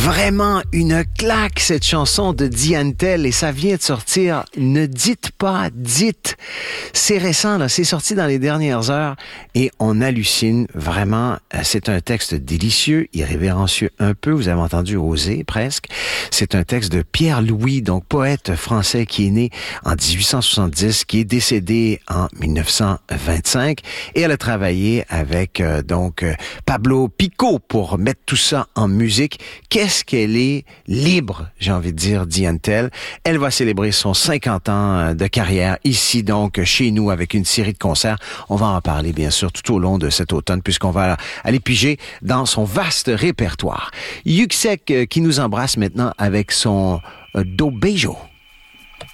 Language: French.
Vraiment une claque, cette chanson de Diane Tell, et ça vient de sortir. Ne dites pas, dites. C'est récent, là. C'est sorti dans les dernières heures et on hallucine vraiment. C'est un texte délicieux, irrévérencieux un peu. Vous avez entendu oser, presque. C'est un texte de Pierre Louis, donc poète français qui est né en 1870, qui est décédé en 1925. Et elle a travaillé avec, Pablo Picault pour mettre tout ça en musique. Qu'est-ce qu'elle est libre, j'ai envie de dire, Diane Tell. Elle va célébrer son 50 ans de carrière ici, donc, chez nous, avec une série de concerts. On va en parler, bien sûr, tout au long de cet automne, puisqu'on va aller piger dans son vaste répertoire. Yuxek qui nous embrasse maintenant avec son Do Beijo.